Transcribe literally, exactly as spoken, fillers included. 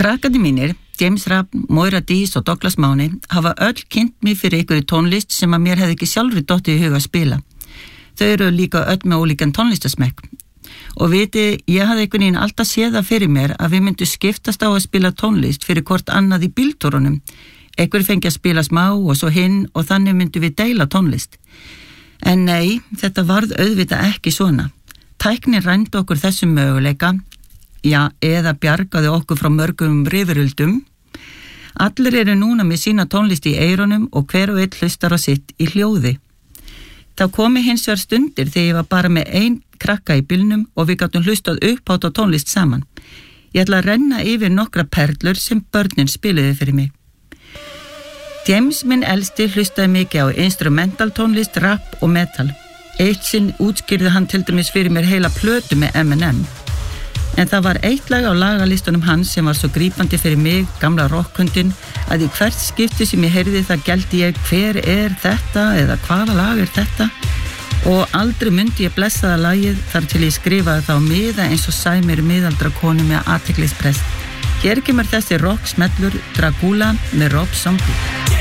Krakkandi mínir, James Rapp, Moira Dís og Douglas Máni hafa öll kynnt mig fyrir einhverju tónlist sem að mér hefði ekki sjálfri dottið í huga að spila. Þau eru líka öll með ólíkan tónlistasmekk. Og viti, ég hafði einhvern veginn alltaf séð það fyrir mér að við myndum skiptast á að spila tónlist fyrir hvort annað í bíltúrunum. Einhver fengi að spila smá og svo hinn og þannig myndum við deila tónlist. En nei, þetta varð auðvitað ekki svona. Tæknin rændi okkur þessum möguleika, já, eða bjargaði okkur frá mörgum rifuröldum. Allir eru núna með sína tónlist í eyrunum og hver og einn hlustar á sitt í hljóði. Það komi hins vegar stundir þegar ég var bara með ein krakka í bílnum og við gátum hlustað upphátt á tónlist saman. Ég ætla að renna yfir nokkra perlur sem börnin spiluðu fyrir mig. James minn elsti hlustaði mikið á instrumental tónlist, rap og metal. Eitt sinn útskýrði hann til dæmis fyrir mér heila plötu með M and M. En það var eitt lag á lagalistunum hans sem var svo grípandi fyrir mig, gamla rockhundin, að í hvert skipti sem ég heyrði það gældi ég hver er þetta eða hvaða lag er þetta og aldrei myndi ég blessaða lagið þar til ég skrifaði það á miða eins og sæmir miðaldra konu með athyglisprest. Hér kemur þessi rock smellur Dracula með Rob Zombie.